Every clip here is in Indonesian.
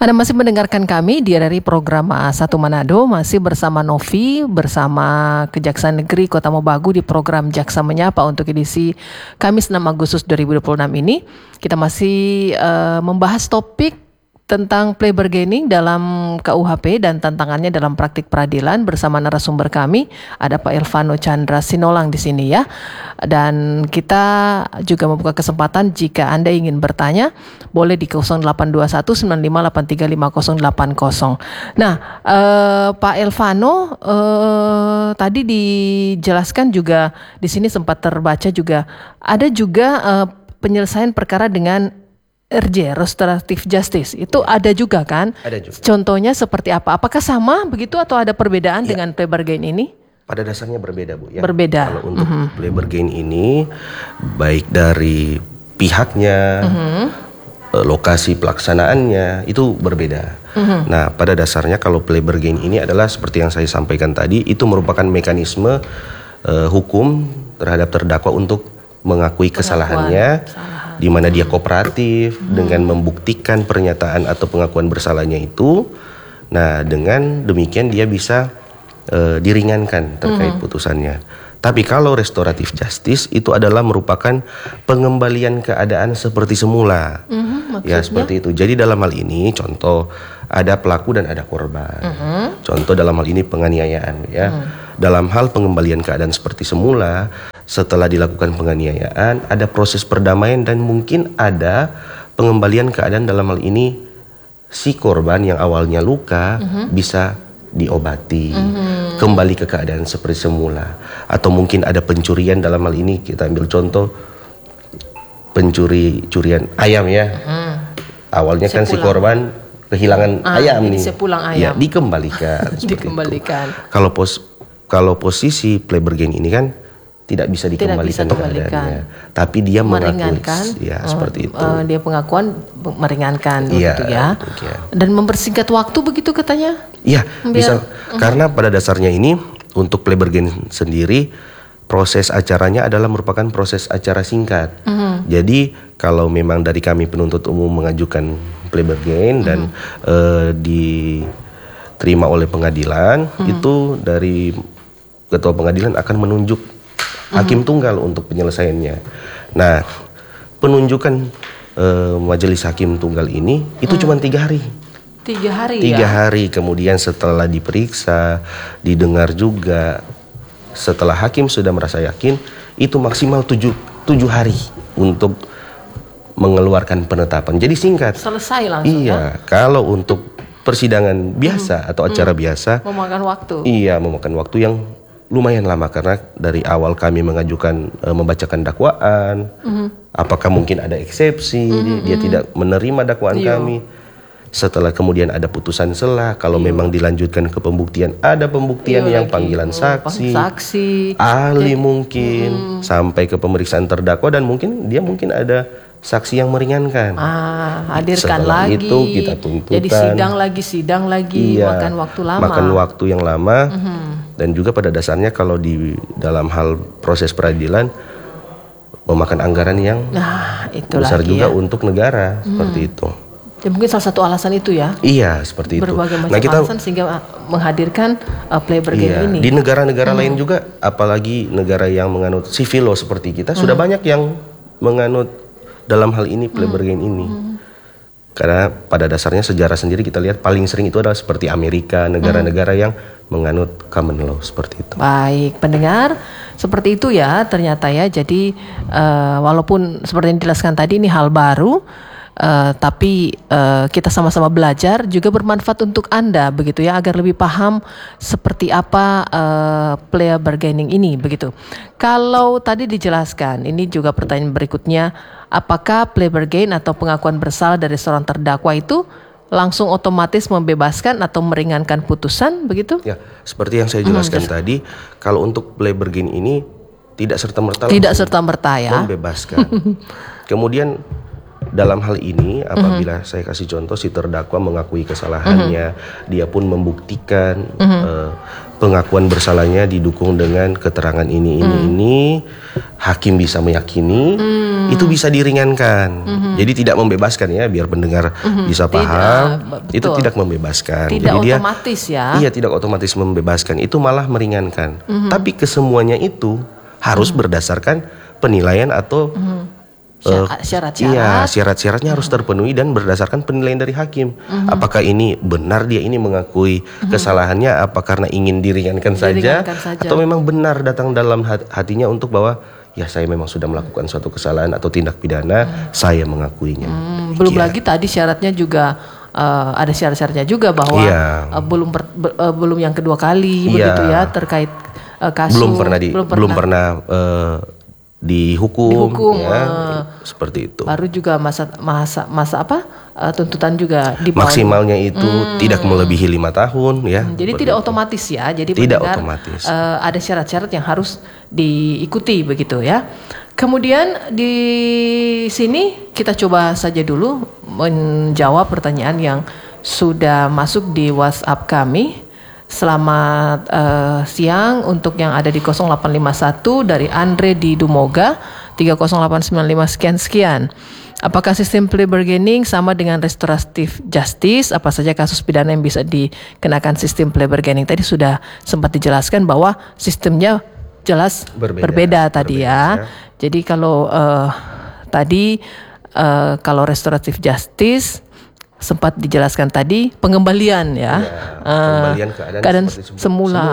Anda masih mendengarkan kami di RRI Program A1 Manado, masih bersama Novi, bersama Kejaksaan Negeri Kota Mobagu di program Jaksa Menyapa untuk edisi Kamis 6 Agustus 2026 ini. Kita masih membahas topik tentang plea bargaining dalam KUHP dan tantangannya dalam praktik peradilan bersama narasumber kami. Ada Pak Elvano Chandra Sinolang di sini ya. Dan kita juga membuka kesempatan jika Anda ingin bertanya, boleh di 082195835080. Nah, Pak Elvano tadi dijelaskan juga di sini sempat terbaca juga ada juga penyelesaian perkara dengan RJ, Restoratif Justice, itu ada juga kan? Ada juga. Contohnya seperti apa? Apakah sama begitu atau ada perbedaan dengan plea bargain ini? Pada dasarnya berbeda, Bu. Ya. Berbeda. Kalau untuk plea bargain ini, baik dari pihaknya, lokasi pelaksanaannya, itu berbeda. Nah, pada dasarnya kalau plea bargain ini adalah seperti yang saya sampaikan tadi, itu merupakan mekanisme hukum terhadap terdakwa untuk mengakui kesalahannya, di mana dia kooperatif dengan membuktikan pernyataan atau pengakuan bersalahnya itu. Nah, dengan demikian dia bisa diringankan terkait putusannya. Tapi kalau restoratif justice itu adalah merupakan pengembalian keadaan seperti semula. Ya, seperti itu. Jadi dalam hal ini contoh ada pelaku dan ada korban. Contoh dalam hal ini penganiayaan ya. Dalam hal pengembalian keadaan seperti semula, setelah dilakukan penganiayaan, ada proses perdamaian dan mungkin ada pengembalian keadaan dalam hal ini si korban yang awalnya luka bisa diobati, kembali ke keadaan seperti semula. Atau mungkin ada pencurian dalam hal ini, kita ambil contoh curian ayam ya. Awalnya kan si korban kehilangan ayam nih. Sepulang ayam. Ya, dikembalikan. Dikembalikan. Kalau posisi plea bargain ini kan tidak bisa dikembalikan keadaannya, tapi dia meringankan, ya seperti itu. Dia pengakuan meringankan, ya, begitu ya. Dan mempersingkat waktu begitu katanya. Iya, bisa. Karena pada dasarnya ini untuk plea bargain sendiri proses acaranya adalah merupakan proses acara singkat. Jadi kalau memang dari kami penuntut umum mengajukan plea bargain dan diterima oleh pengadilan, itu dari ketua pengadilan akan menunjuk hakim tunggal untuk penyelesaiannya. Nah, penunjukan majelis hakim tunggal ini itu cuma 3 hari. 3 hari 3 hari, kemudian setelah diperiksa, didengar juga, setelah hakim sudah merasa yakin, itu maksimal 7 hari untuk mengeluarkan penetapan. Jadi singkat. Selesai langsung. Iya, kalau untuk persidangan biasa atau acara biasa memakan waktu. Iya, memakan waktu yang lumayan lama karena dari awal kami mengajukan membacakan dakwaan, apakah mungkin ada eksepsi, dia tidak menerima dakwaan kami. Setelah kemudian ada putusan selah, kalau memang dilanjutkan ke pembuktian, ada pembuktian yang panggilan saksi, ahli mungkin, sampai ke pemeriksaan terdakwa dan mungkin ada saksi yang meringankan. Hadirkan setelah lagi. Itu kita tuntutan. Jadi sidang lagi, makan waktu lama. Makan waktu yang lama. Dan juga pada dasarnya kalau di dalam hal proses peradilan memakan anggaran yang besar juga untuk negara, seperti itu. Ya, mungkin salah satu alasan itu ya. Iya, seperti itu. Berbagai macam alasan sehingga menghadirkan plea bargain ini. Di negara-negara lain juga, apalagi negara yang menganut civil law seperti kita, sudah banyak yang menganut dalam hal ini plea bargain ini. Karena pada dasarnya sejarah sendiri kita lihat paling sering itu adalah seperti Amerika, negara-negara yang menganut common law seperti itu. Baik, pendengar, seperti itu ya ternyata ya. Jadi walaupun seperti yang dijelaskan tadi ini hal baru, tapi kita sama-sama belajar juga bermanfaat untuk Anda begitu ya, agar lebih paham seperti apa plea bargaining ini begitu. Kalau tadi dijelaskan, ini juga pertanyaan berikutnya, apakah plea bargain atau pengakuan bersalah dari seorang terdakwa itu langsung otomatis membebaskan atau meringankan putusan begitu? Ya, seperti yang saya jelaskan tadi, kalau untuk plea bargain ini tidak serta-merta ya membebaskan. Kemudian dalam hal ini apabila saya kasih contoh si terdakwa mengakui kesalahannya, dia pun membuktikan pengakuan bersalahnya didukung dengan keterangan ini, hakim bisa meyakini, itu bisa diringankan. Jadi tidak membebaskan ya, biar pendengar bisa paham. Itu tidak membebaskan. Tidak jadi otomatis ya. Iya, tidak otomatis membebaskan. Itu malah meringankan. Tapi kesemuanya itu harus berdasarkan penilaian atau syarat-syarat. Iya, syarat-syaratnya harus terpenuhi dan berdasarkan penilaian dari hakim. Apakah ini benar dia ini mengakui kesalahannya, apa karena ingin diringankan saja, atau memang benar datang dalam hatinya untuk bahwa ya saya memang sudah melakukan suatu kesalahan atau tindak pidana, saya mengakuinya. Belum lagi tadi syaratnya juga ada syarat-syaratnya juga bahwa belum yang kedua kali begitu ya, terkait kasus belum pernah dihukum ya, seperti itu. Baru juga masa apa tuntutan juga di bawah. Maksimalnya itu tidak melebihi 5 tahun ya. Jadi tidak otomatis ya. Jadi tidak otomatis. Ada syarat-syarat yang harus diikuti begitu ya. Kemudian di sini kita coba saja dulu menjawab pertanyaan yang sudah masuk di WhatsApp kami. Selamat siang untuk yang ada di 0851 dari Andre di Dumoga 30895 sekian. Apakah sistem plea bargaining sama dengan restoratif justice? Apa saja kasus pidana yang bisa dikenakan sistem plea bargaining? Tadi sudah sempat dijelaskan bahwa sistemnya jelas berbeda tadi ya. Jadi kalau tadi kalau restoratif justice sempat dijelaskan tadi pengembalian ya, pengembalian keadaan semula.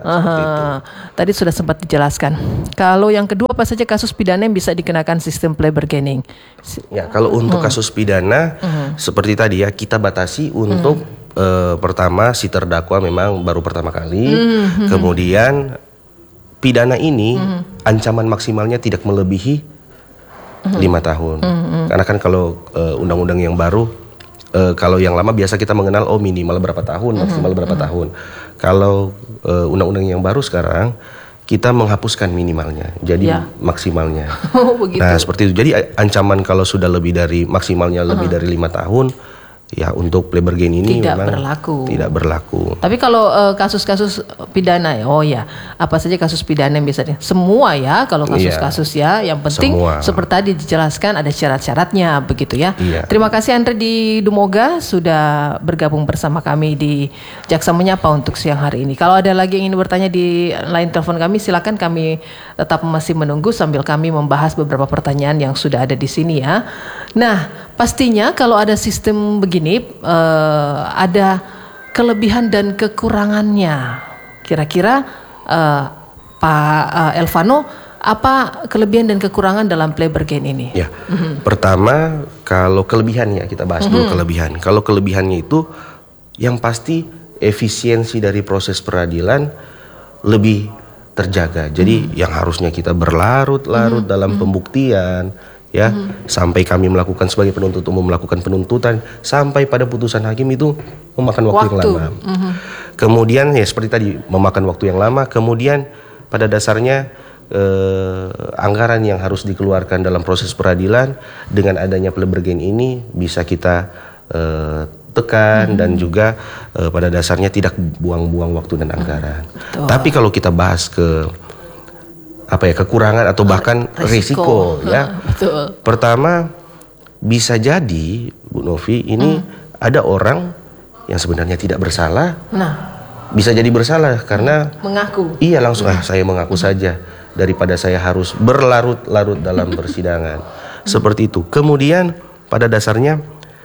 Tadi sudah sempat dijelaskan. Kalau yang kedua apa saja kasus pidana yang bisa dikenakan sistem plea bargaining? Ya, kalau untuk kasus pidana seperti tadi ya, kita batasi untuk pertama si terdakwa memang baru pertama kali, kemudian pidana ini ancaman maksimalnya tidak melebihi 5 tahun. Karena kan kalau undang-undang yang baru, kalau yang lama biasa kita mengenal minimal berapa tahun, maksimal berapa tahun. Kalau undang-undang yang baru sekarang kita menghapuskan minimalnya, jadi maksimalnya. Nah seperti itu. Jadi ancaman kalau sudah lebih dari maksimalnya lebih dari 5 tahun, ya untuk plea bargain ini tidak berlaku. Tapi kalau kasus-kasus pidana apa saja kasus pidana yang bisa semua ya, kalau kasus-kasus ya, yang penting seperti tadi dijelaskan ada syarat-syaratnya begitu ya. Terima kasih Andre di Dumoga sudah bergabung bersama kami di Jaksa Menyapa untuk siang hari ini. Kalau ada lagi yang ingin bertanya di line telepon kami, silakan, kami tetap masih menunggu sambil kami membahas beberapa pertanyaan yang sudah ada di sini ya. Nah, pastinya kalau ada sistem begini ada kelebihan dan kekurangannya. Kira-kira Pak Elvano, apa kelebihan dan kekurangan dalam plea bargain ini? Ya, pertama kalau kelebihannya kita bahas dulu kelebihan. Kalau kelebihannya itu yang pasti efisiensi dari proses peradilan lebih terjaga. Jadi yang harusnya kita berlarut-larut dalam pembuktian, ya, sampai kami melakukan sebagai penuntut umum melakukan penuntutan sampai pada putusan hakim itu memakan waktu yang lama. Kemudian ya seperti tadi memakan waktu yang lama. Kemudian pada dasarnya anggaran yang harus dikeluarkan dalam proses peradilan dengan adanya plea bargain ini bisa kita tekan dan juga pada dasarnya tidak buang-buang waktu dan anggaran. Tapi kalau kita bahas kekurangan atau bahkan risiko ya. Pertama, bisa jadi Bu Novi ini ada orang yang sebenarnya tidak bersalah. Bisa jadi bersalah karena mengaku. Iya, langsung saya mengaku saja daripada saya harus berlarut-larut dalam persidangan. Seperti itu. Kemudian pada dasarnya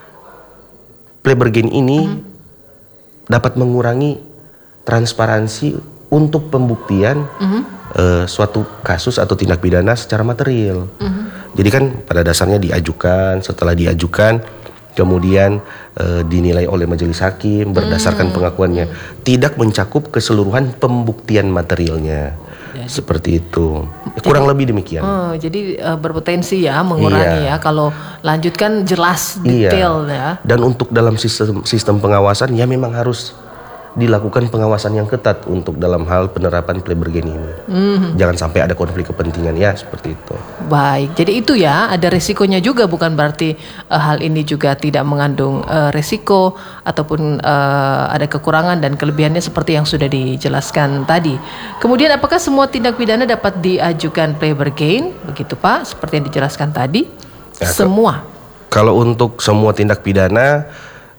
plea bargain ini dapat mengurangi transparansi untuk pembuktian suatu kasus atau tindak pidana secara material. Jadi kan pada dasarnya diajukan, setelah diajukan kemudian dinilai oleh majelis hakim berdasarkan pengakuannya, tidak mencakup keseluruhan pembuktian materialnya. Seperti itu. Kurang lebih demikian. Jadi berpotensi ya mengurangi ya, kalau lanjutkan jelas detail ya. Dan untuk dalam sistem pengawasan ya memang harus dilakukan pengawasan yang ketat untuk dalam hal penerapan play bergen ini. Jangan sampai ada konflik kepentingan ya, seperti itu. Baik, jadi itu ya, ada resikonya juga, bukan berarti hal ini juga tidak mengandung resiko ataupun ada kekurangan dan kelebihannya seperti yang sudah dijelaskan tadi. Kemudian apakah semua tindak pidana dapat diajukan play bergen? Begitu Pak, seperti yang dijelaskan tadi. Ya, semua. Kalau untuk semua tindak pidana,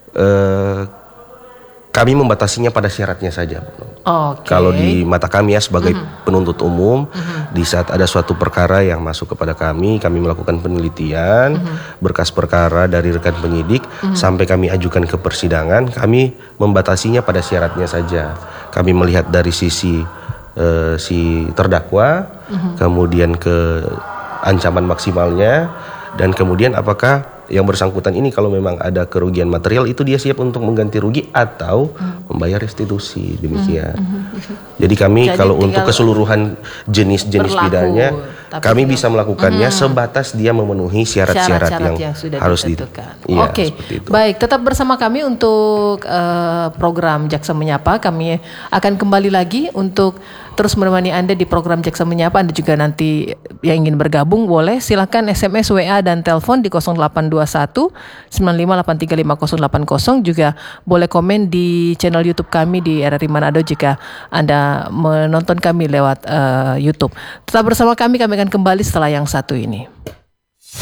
kami membatasinya pada syaratnya saja. Kalau di mata kami ya sebagai penuntut umum, di saat ada suatu perkara yang masuk kepada kami melakukan penelitian, berkas perkara dari rekan penyidik sampai kami ajukan ke persidangan, kami membatasinya pada syaratnya saja. Kami melihat dari sisi si terdakwa, kemudian ke ancaman maksimalnya, dan kemudian apakah yang bersangkutan ini kalau memang ada kerugian material itu dia siap untuk mengganti rugi atau membayar restitusi, demikian. Jadi kami kalau untuk keseluruhan jenis-jenis pidananya kami bisa melakukannya sebatas dia memenuhi syarat-syarat yang sudah harus ditentukan. Oke, baik, tetap bersama kami untuk program Jaksa Menyapa. Kami akan kembali lagi untuk terus menemani Anda di program Jaksa Menyapa. Anda juga nanti yang ingin bergabung boleh silakan SMS, WA dan telepon di 0821 95835080. Juga boleh komen di channel YouTube kami di RRI Manado jika Anda menonton kami lewat YouTube. Tetap bersama kami akan kembali setelah yang satu ini.